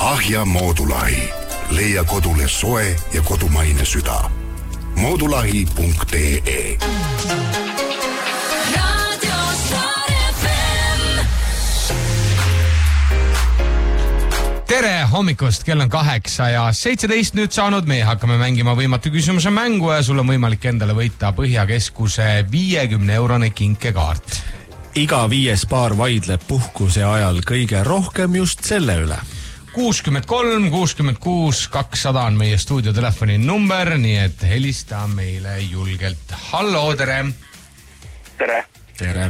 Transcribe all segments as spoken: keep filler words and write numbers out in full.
Ahja Moodulahi. Leia kodule soe ja kodumaine süda. moodulahi punkt ee. Tere hommikust, kell on kaheksa ja seitseteist nüüd saanud. Meie hakkame mängima võimatu küsimuse mängu ja sul on võimalik endale võita Põhjakeskuse viiekümne eurone kinkekaart. Iga viies paar vaidleb puhkuse ajal kõige rohkem just selle üle. kuuskümmend kolm kuuskümmend kuus kakssada on meie stuudiotelefoni number, nii et helista meile julgelt. Hallo, tere! Tere! Tere!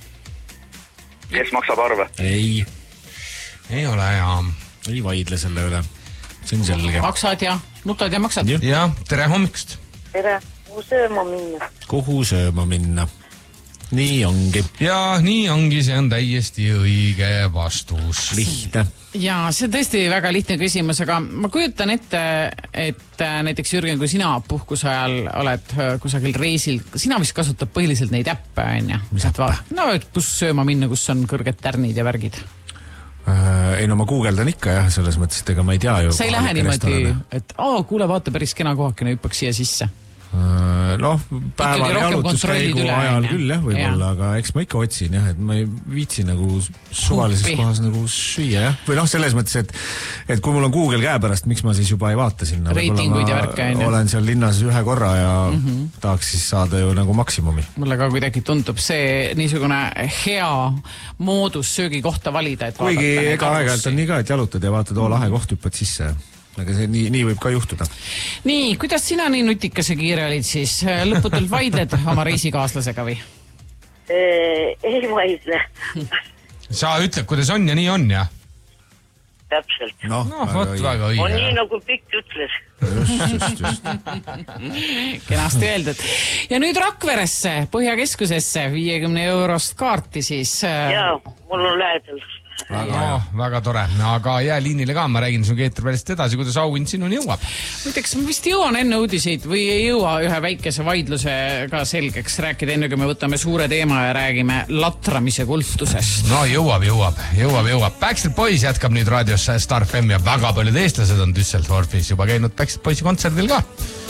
Kes maksab arve? Ei, ei ole ja... ei vaidle selle üle. See on selge. Maksad ja nutad ja maksad. Ja, ja tere hommikust! Tere! Kuhu sööma minna? Kuhu sööma minna? Nii ongi. Ja nii ongi, see on täiesti õige vastus. Lihtne. Ja see on tõesti väga lihtne küsimus, aga ma kujutan ette, et näiteks Jürgen, kui sina puhkuse ajal oled kusagil reisil, sina vist kasutad põhiliselt neid äppe, on ja? Mis äppe? No, et kus sööma minna, kus on kõrged tärnid ja värgid? Äh, ei no ma guugeldan ikka jah, selles mõttes, et ega ma ei tea ju. Sa ei lähe niimoodi, et oo, kuule, vaata päris kena kohakene, hüppaks siia sisse. Noh, päeva jalutuskäigu ajal küll jah, võib-olla, aga eks ma ikka otsin jah, et ma ei viitsi nagu suvalises Huppi. kohas nagu süüa jah. Või noh, selles mõttes, et, et kui mul on Google käe pärast, miks ma siis juba ei vaata sinna. Reitinguid ja värka. Olen seal linnas ühe korra ja mm -hmm. tahaks siis saada ju nagu maksimumi. Mulle ka kuidagi tundub see niisugune hea moodus söögi kohta valida. Et kuigi ega aeg-ajalt on nii ka, et jalutad ja vaatad, oo lahe koht hüppad sisse. Aga see nii, nii võib ka juhtuda. Nii, kuidas sina nii nutikas ja kiire olid siis? Lõputult vaidled oma reisikaaslasega või? Ei vaidle. Sa ütled, kuidas on ja nii on, jah? Täpselt. No, no võt väga õige. On nii nagu pikk ütles. Just, just, just. Kenasti öeldud. Ja nüüd Rakveresse, Põhjakeskusesse, viiekümne eurost kaarti siis. Jaa, mul on lähedal. Väga, no, väga tore, aga jää liinile ka, ma räägin sun Keeter välist edasi, kuidas auhind sinuni jõuab. Muideks, ma vist jõuan enne uudiseid või ei jõua ühe väikese vaidluse ka selgeks rääkida, enne kui me võtame suure teema ja räägime latramise kultusest. No jõuab, jõuab, jõuab, jõuab. Backstreet Boys jätkab nüüd raadios Star F M ja väga paljud eestlased on Düsseldorfis juba käinud Backstreet Boysi kontserdil ka.